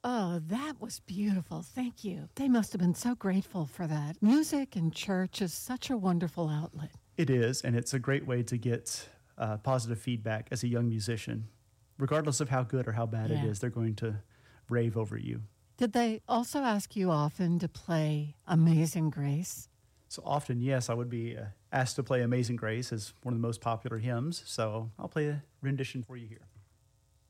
Oh, that was beautiful. Thank you. They must have been so grateful for that. Music and church is such a wonderful outlet. It is, and it's a great way to get positive feedback as a young musician. Regardless of how good or how bad it is, they're going to rave over you. Did they also ask you often to play Amazing Grace? So often, yes, I would be asked to play Amazing Grace as one of the most popular hymns, so I'll play a rendition for you here.